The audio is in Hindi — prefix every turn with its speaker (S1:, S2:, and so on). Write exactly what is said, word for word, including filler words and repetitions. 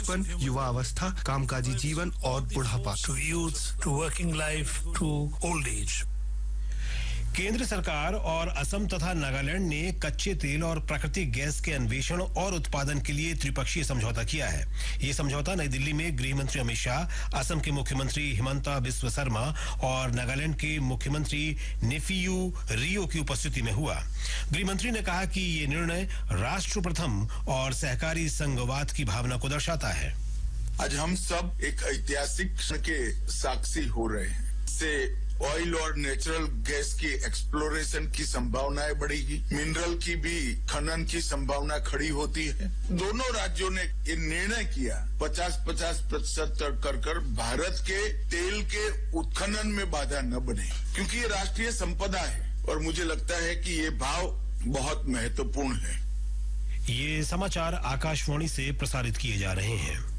S1: बचपन, युवा अवस्था, कामकाजी जीवन और बुढ़ापा।
S2: To youth, to working life, to old age.
S3: केंद्र सरकार और असम तथा नागालैंड ने कच्चे तेल और प्राकृतिक गैस के अन्वेषण और उत्पादन के लिए त्रिपक्षीय समझौता किया है। ये समझौता नई दिल्ली में गृह मंत्री अमित शाह, असम के मुख्यमंत्री हिमंता बिस्वा शर्मा और नागालैंड के मुख्यमंत्री नेफियू रियो की उपस्थिति में हुआ। गृह मंत्री ने कहा कि ये निर्णय राष्ट्र प्रथम और सहकारी संघवाद की भावना को दर्शाता है।
S4: आज हम सब एक ऐतिहासिक क्षण के साक्षी हो रहे हैं। से ऑयल और नेचुरल गैस की एक्सप्लोरेशन की संभावनाएं बढ़ेगी, मिनरल की भी खनन की संभावना खड़ी होती है। दोनों राज्यों ने ये निर्णय किया पचास पचास प्रतिशत कर कर भारत के तेल के उत्खनन में बाधा न बने, क्योंकि ये राष्ट्रीय संपदा है और मुझे लगता है कि ये भाव बहुत महत्वपूर्ण है।
S3: ये समाचार आकाशवाणी से प्रसारित किए जा रहे हैं।